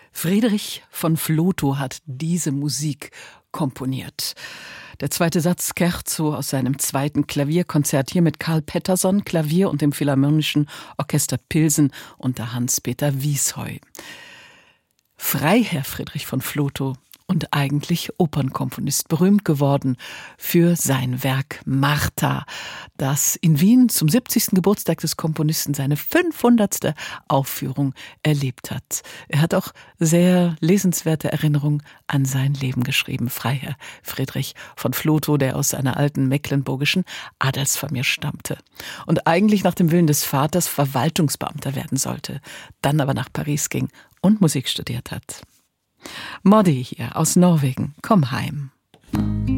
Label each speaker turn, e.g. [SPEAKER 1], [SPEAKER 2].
[SPEAKER 1] Friedrich von Flotow hat diese Musik komponiert. Der zweite Satz Scherzo aus seinem zweiten Klavierkonzert hier mit Karl Pettersson, Klavier und dem Philharmonischen Orchester Pilsen unter Hans-Peter Wiesheu. Freiherr Friedrich von Flotow und eigentlich Opernkomponist, berühmt geworden für sein Werk Martha, das in Wien zum 70. Geburtstag des Komponisten seine 500. Aufführung erlebt hat. Er hat auch sehr lesenswerte Erinnerungen an sein Leben geschrieben. Freiherr Friedrich von Flotow, der aus einer alten mecklenburgischen Adelsfamilie stammte und eigentlich nach dem Willen des Vaters Verwaltungsbeamter werden sollte, dann aber nach Paris ging und Musik studiert hat. Moddi hier aus Norwegen, komm heim.